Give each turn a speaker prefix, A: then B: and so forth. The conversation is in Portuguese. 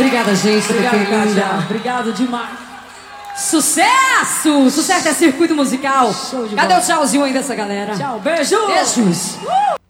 A: Obrigada, gente.
B: Obrigado, Kátia. Obrigado demais.
A: Sucesso! Sucesso é circuito musical.
B: Show de
A: Cadê
B: bola.
A: o tchauzinho aí dessa galera?
B: Tchau, beijo.
A: Beijos.